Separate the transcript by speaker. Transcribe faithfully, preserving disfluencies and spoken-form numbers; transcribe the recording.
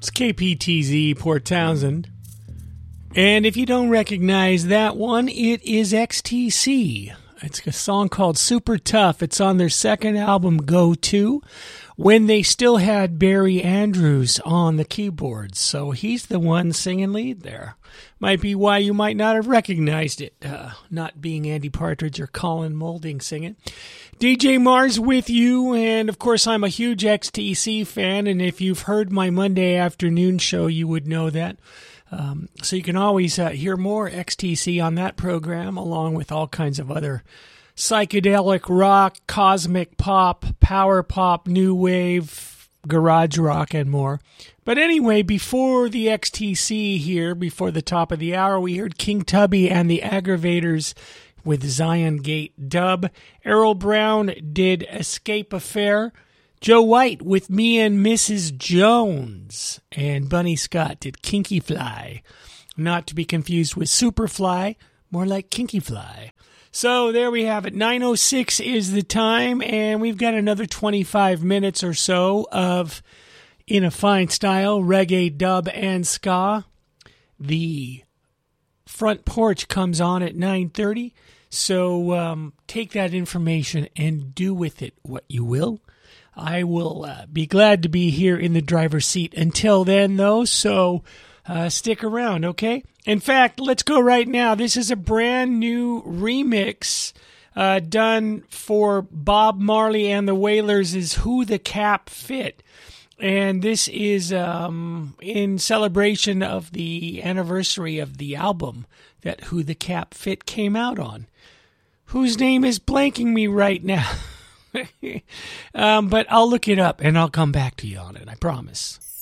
Speaker 1: K P T Z, Port Townsend. And if you don't recognize that one, it is X T C. It's a song called Super Tough. It's on their second album, Go To, when they still had Barry Andrews on the keyboards. So he's the one singing lead there. Might be why you might not have recognized it, uh, not being Andy Partridge or Colin Moulding singing. D J Mars with you, and of course I'm a huge X T C fan, and if you've heard my Monday afternoon show, you would know that. Um, so you can always uh, hear more X T C on that program, along with all kinds of other psychedelic rock, cosmic pop, power pop, new wave, garage rock, and more. But anyway, before the X T C here, before the top of the hour, we heard King Tubby and the Aggravators with Zion Gate Dub. Errol Brown did Escape Affair. Joe White with Me and Missus Jones. And Bunny Scott did Kinky Fly. Not to be confused with Superfly, more like Kinky Fly. So there we have it. nine oh six is the time, and we've got another twenty-five minutes or so of In a Fine Style, reggae, dub, and ska. The front porch comes on at nine thirty, so um, take that information and do with it what you will. I will uh, be glad to be here in the driver's seat until then, though, so uh, stick around, okay? In fact, let's go right now. This is a brand new remix uh, done for Bob Marley and the Wailers' Who the Cap Fit. And this is um, in celebration of the anniversary of the album that Who the Cap Fit came out on, whose name is blanking me right now. um, but I'll look it up and I'll come back to you on it, I promise.